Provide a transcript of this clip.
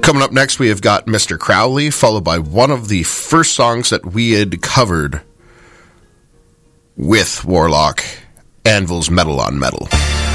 Coming up next, we have got Mr. Crowley, followed by one of the first songs that we had covered with Warlock, Anvil's Metal on Metal.